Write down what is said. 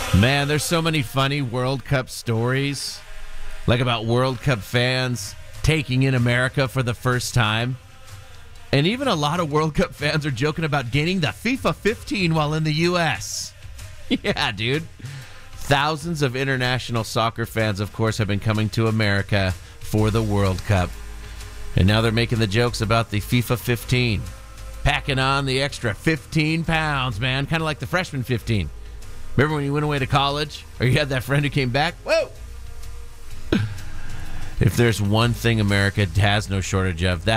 Man, there's so many funny World Cup stories, like about World Cup fans taking in America for the first time. And even a lot of World Cup fans are joking about gaining the FIFA 15 while in the U.S. Yeah, dude. Thousands of international soccer fans, of course, have been coming to America for the World Cup. And now they're making the jokes about the FIFA 15. Packing on the extra 15 pounds, man. Kind of like the freshman 15. Remember when you went away to college? Or you had that friend who came back? Whoa! If there's one thing America has no shortage of, that